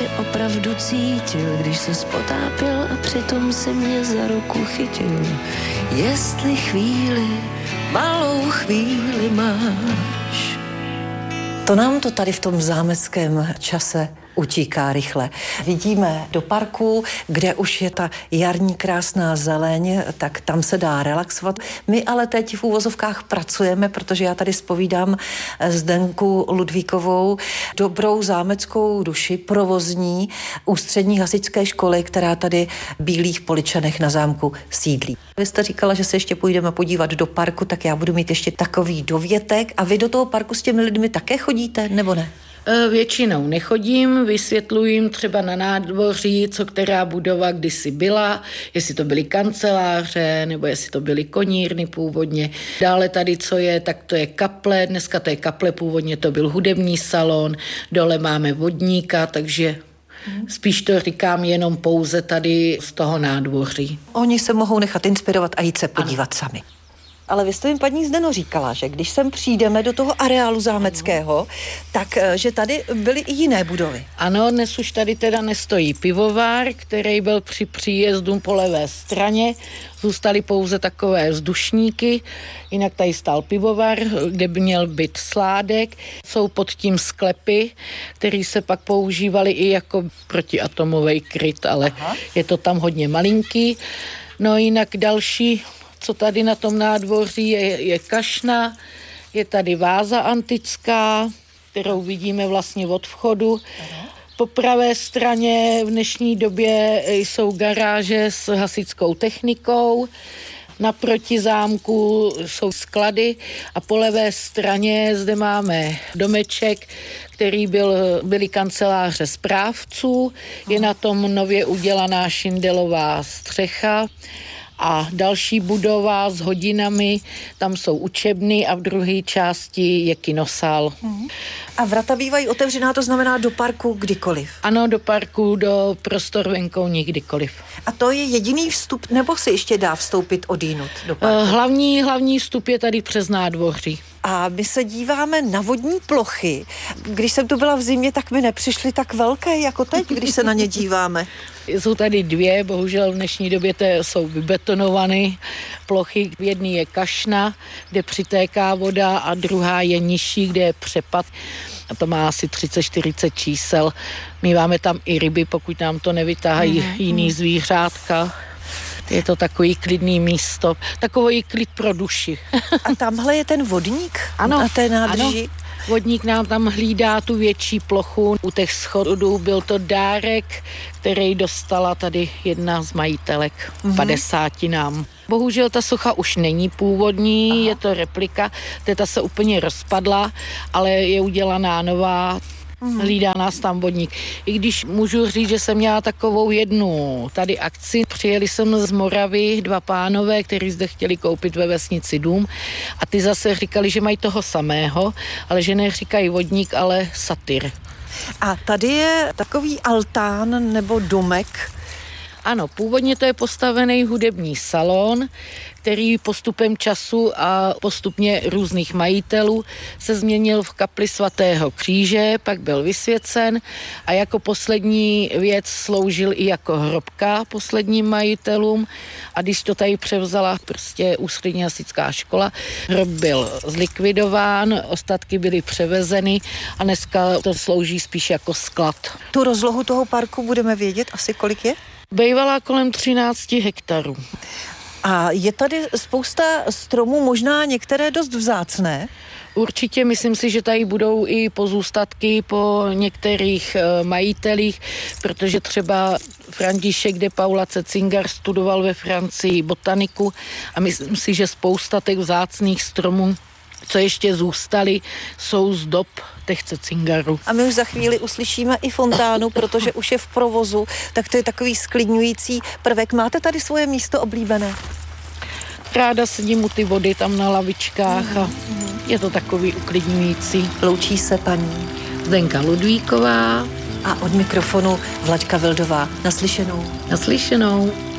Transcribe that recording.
opravdu cítil, když se spotápěl a přitom si mě za ruku chytil. Jestli chvíli, malou chvíli máš. To nám to tady v tom zámeckém čase utíká rychle. Vidíme do parku, kde už je ta jarní krásná zeleň, tak tam se dá relaxovat. My ale teď v úvozovkách pracujeme, protože já tady zpovídám Zdenku Ludvíkovou, dobrou zámeckou duši, provozní ústřední hasičské školy, která tady v Bílých Poličanech na zámku sídlí. Vy jste říkala, že se ještě půjdeme podívat do parku, tak já budu mít ještě takový dovětek. A vy do toho parku s těmi lidmi také chodíte, nebo ne? Většinou nechodím, vysvětluji třeba na nádvoří, co která budova kdysi byla, jestli to byly kanceláře, nebo jestli to byly konírny původně. Dále tady, co je, tak to je kaple, dneska to je kaple, původně to byl hudební salon, dole máme vodníka, takže spíš to říkám jenom pouze tady z toho nádvoří. Oni se mohou nechat inspirovat a jít se podívat sami. Ale vy jste jim, paní Zdeno, říkala, že když sem přijdeme do toho areálu zámeckého, tak že tady byly i jiné budovy. Ano, dnes už tady teda nestojí pivovar, který byl při příjezdu po levé straně. Zůstaly pouze takové vzdušníky, jinak tady stál pivovar, kde by měl být sládek. Jsou pod tím sklepy, které se pak používaly i jako protiatomový kryt, ale je to tam hodně malinký. No jinak další, co tady na tom nádvoří je kašna, je tady váza antická, kterou vidíme vlastně od vchodu. Po pravé straně v dnešní době jsou garáže s hasičskou technikou, naproti zámku jsou sklady a po levé straně zde máme domeček, který byly kanceláře správců, je na tom nově udělaná šindelová střecha. A další budova s hodinami, tam jsou učebny a v druhé části je kinosál. A vrata bývají otevřená, to znamená do parku kdykoliv? Ano, do parku, do prostor venkovních kdykoliv. A to je jediný vstup, nebo se ještě dá vstoupit odjinud do parku? Hlavní vstup je tady přes nádvoří. A my se díváme na vodní plochy. Když jsem tu byla v zimě, tak mi nepřišly tak velké jako teď, když se na ně díváme. Jsou tady dvě, bohužel v dnešní době jsou vybetonované plochy. V jedné je kašna, kde přitéká voda a druhá je nižší, kde je přepad. A to má asi 30-40 čísel. Míváme tam i ryby, pokud nám to nevytáhají jiný zvířátka. Je to takový klidný místo, takový klid pro duši. A tamhle je ten vodník na té nádrži? Ano. Vodník nám tam hlídá tu větší plochu. U těch schodů byl to dárek, který dostala tady jedna z majitelek, 50 nám. Bohužel ta socha už není původní, je to replika, ta se úplně rozpadla, ale je udělaná nová. Hlídá nás tam vodník. I když můžu říct, že jsem měla takovou jednu tady akci. Přijeli jsem z Moravy 2 pánové, kteří zde chtěli koupit ve vesnici dům a ty zase říkali, že mají toho samého, ale že neříkají vodník, ale satyr. A tady je takový altán nebo domek. Ano, původně to je postavený hudební salon, který postupem času a postupně různých majitelů se změnil v kapli svatého kříže, pak byl vysvěcen a jako poslední věc sloužil i jako hrobka posledním majitelům a když to tady převzala prostě ústřední hasičská škola, hrob byl zlikvidován, ostatky byly převezeny a dneska to slouží spíš jako sklad. Tu rozlohu toho parku budeme vědět asi kolik je? Bývala kolem 13 hektarů. A je tady spousta stromů, možná některé dost vzácné? Určitě, myslím si, že tady budou i pozůstatky po některých majitelích, protože třeba František de Paula Cetzinger studoval ve Francii botaniku a myslím si, že spousta těch vzácných stromů, co ještě zůstaly, jsou z dob těch Cetzingerů. A my už za chvíli uslyšíme i fontánu, protože už je v provozu, tak to je takový sklidňující prvek. Máte tady svoje místo oblíbené? Ráda sedím u ty vody tam na lavičkách a je to takový uklidňující. Loučí se paní Zdenka Ludvíková a od mikrofonu Vlaďka Vildová. Naslyšenou. Naslyšenou.